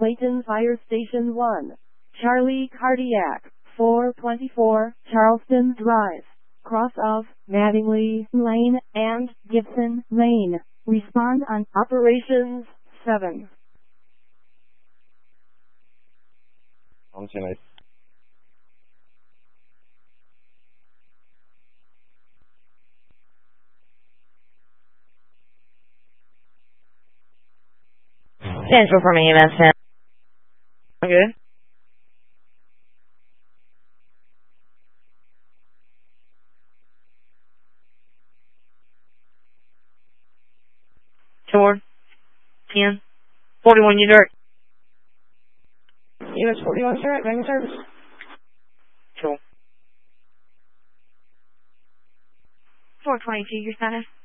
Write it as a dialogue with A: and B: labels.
A: Clayton Fire Station 1. Charlie Cardiac, 424 Charleston Drive, cross of Mattingly Lane and Gibson Lane. Respond on Operations 7.
B: I'm saying
C: Central for me, Vincent.
D: Okay. Toward 10 41 unit.
C: US 41, sir, ring service.
D: Cool.
C: 422, your status.